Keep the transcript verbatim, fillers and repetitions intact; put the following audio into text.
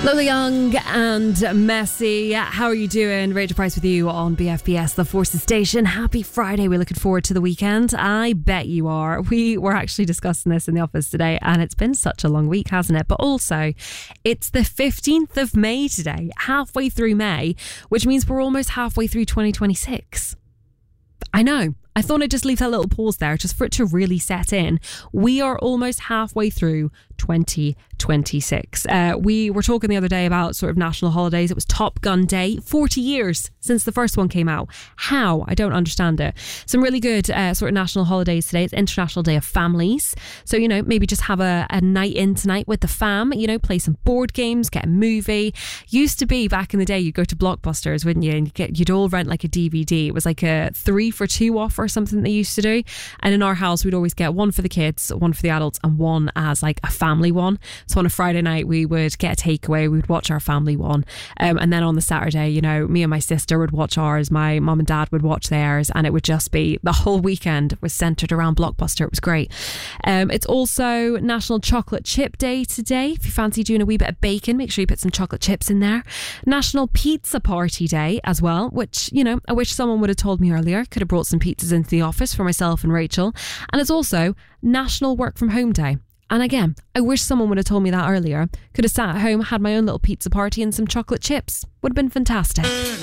Lola Young and Messi. How are you doing? Rachel Price with you on B F B S, the Forces Station. Happy Friday. We're looking forward to the weekend. I bet you are. We were actually discussing this in the office today, and it's been such a long week, hasn't it? But also, it's the fifteenth of May today, halfway through May, which means we're almost halfway through twenty twenty-six. I know. I thought I'd just leave that little pause there just for it to really set in. We are almost halfway through twenty twenty-six. Uh, we were talking the other day about sort of national holidays. It was Top Gun Day, forty years since the first one came out. How? I don't understand it. Some really good uh, sort of national holidays today. It's International Day of Families. So, you know, maybe just have a, a night in tonight with the fam, you know, play some board games, get a movie. Used to be back in the day, you'd go to Blockbusters, wouldn't you? And you'd, get, you'd all rent like a D V D. It was like a three for two offer or something they used to do. And in our house, we'd always get one for the kids, one for the adults, and one as like a family one. So on a Friday night, we would get a takeaway, we'd watch our family one. Um, and then on the Saturday, you know, me and my sister would watch ours, my mum and dad would watch theirs, and it would just be, the whole weekend was centred around Blockbuster. It was great. Um, it's also National Chocolate Chip Day today. If you fancy doing a wee bit of bacon, make sure you put some chocolate chips in there. National Pizza Party Day as well, which, you know, I wish someone would have told me earlier. Could have brought some pizzas into the office for myself and Rachel. And it's also National Work From Home Day. And again, I wish someone would have told me that earlier. Could have sat at home, had my own little pizza party and some chocolate chips. Would have been fantastic.